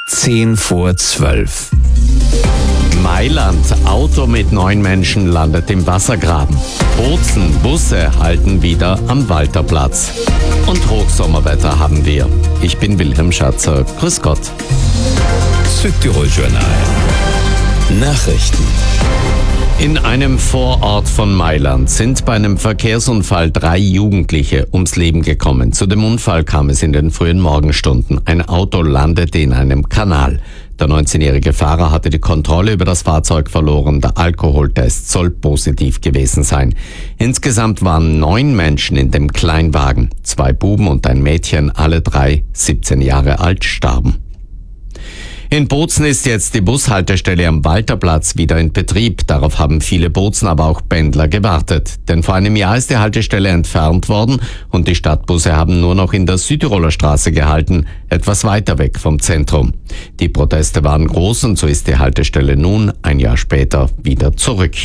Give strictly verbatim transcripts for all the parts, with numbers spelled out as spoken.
Zehn vor zwölf. Mailand, Auto mit neun Menschen landet im Wassergraben. Bozen, Busse halten wieder am Walterplatz. Und Hochsommerwetter haben wir. Ich bin Wilhelm Schatzer. Grüß Gott. Südtirol Journal. Nachrichten. In einem Vorort von Mailand sind bei einem Verkehrsunfall drei Jugendliche ums Leben gekommen. Zu dem Unfall kam es in den frühen Morgenstunden. Ein Auto landete in einem Kanal. Der neunzehnjährige Fahrer hatte die Kontrolle über das Fahrzeug verloren. Der Alkoholtest soll positiv gewesen sein. Insgesamt waren neun Menschen in dem Kleinwagen. Zwei Buben und ein Mädchen, alle drei siebzehn Jahre alt, starben. In Bozen ist jetzt die Bushaltestelle am Walterplatz wieder in Betrieb. Darauf haben viele Bozen, aber auch Pendler gewartet. Denn vor einem Jahr ist die Haltestelle entfernt worden und die Stadtbusse haben nur noch in der Südtiroler Straße gehalten, etwas weiter weg vom Zentrum. Die Proteste waren groß und so ist die Haltestelle nun, ein Jahr später, wieder zurück.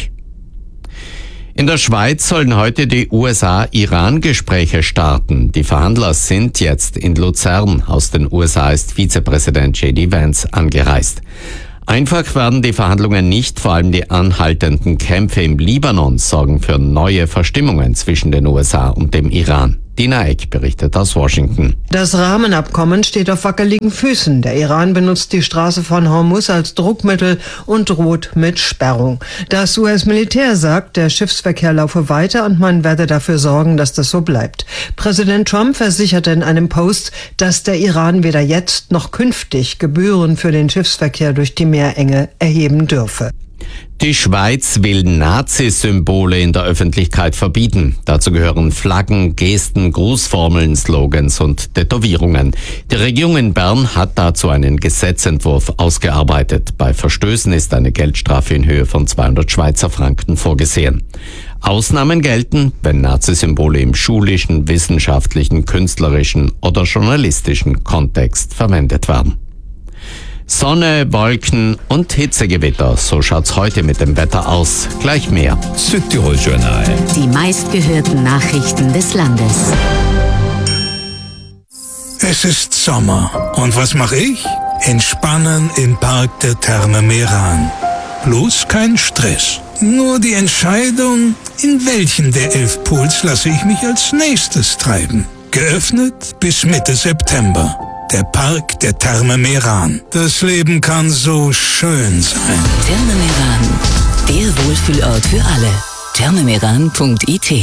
In der Schweiz sollen heute die U S A-Iran-Gespräche starten. Die Verhandler sind jetzt in Luzern. Aus den U S A ist Vizepräsident J D Vance angereist. Einfach werden die Verhandlungen nicht, vor allem die anhaltenden Kämpfe im Libanon sorgen für neue Verstimmungen zwischen den U S A und dem Iran. Dina Eck berichtet aus Washington. Das Rahmenabkommen steht auf wackeligen Füßen. Der Iran benutzt die Straße von Hormuz als Druckmittel und droht mit Sperrung. Das U S-Militär sagt, der Schiffsverkehr laufe weiter und man werde dafür sorgen, dass das so bleibt. Präsident Trump versicherte in einem Post, dass der Iran weder jetzt noch künftig Gebühren für den Schiffsverkehr durch die Meerenge erheben dürfe. Die Schweiz will Nazi-Symbole in der Öffentlichkeit verbieten. Dazu gehören Flaggen, Gesten, Grußformeln, Slogans und Tätowierungen. Die Regierung in Bern hat dazu einen Gesetzentwurf ausgearbeitet. Bei Verstößen ist eine Geldstrafe in Höhe von zweihundert Schweizer Franken vorgesehen. Ausnahmen gelten, wenn Nazi-Symbole im schulischen, wissenschaftlichen, künstlerischen oder journalistischen Kontext verwendet werden. Sonne, Wolken und Hitzegewitter. So schaut's heute mit dem Wetter aus. Gleich mehr. Südtirol Journal. Die meistgehörten Nachrichten des Landes. Es ist Sommer. Und was mache ich? Entspannen im Park der Therme Meran. Bloß kein Stress. Nur die Entscheidung, in welchen der elf Pools lasse ich mich als nächstes treiben. Geöffnet bis Mitte September. Der Park der Therme Meran. Das Leben kann so schön sein. Therme Meran, der Wohlfühlort für alle. thermemeran punkt I T.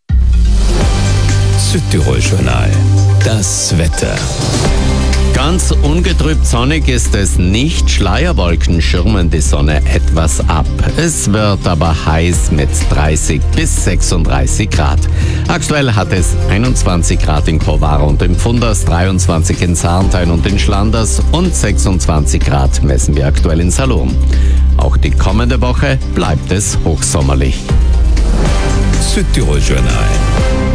Südtirol Journal. Das Wetter. Ganz ungetrübt sonnig ist es nicht. Schleierwolken schirmen die Sonne etwas ab. Es wird aber heiß mit dreißig bis sechsunddreißig Grad. Aktuell hat es einundzwanzig Grad in Chowara und im Pfunders, dreiundzwanzig in Sarntein und in Schlanders und sechsundzwanzig Grad messen wir aktuell in Salurn. Auch die kommende Woche bleibt es hochsommerlich. Südtirol Journal.